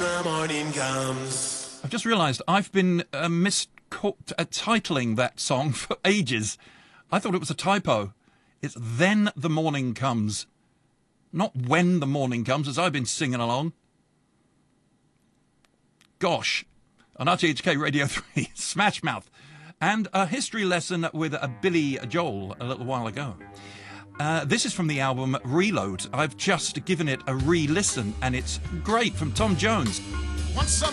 the morning comes. I've just realised I've been titling that song for ages. I thought it was a typo. It's Then the Morning Comes. Not When the Morning Comes, as I've been singing along. Gosh. On RTHK Radio 3, Smash Mouth. And a history lesson with Billy Joel a little while ago. This is from the album Reload. I've just given it a re-listen, and it's great, from Tom Jones. Once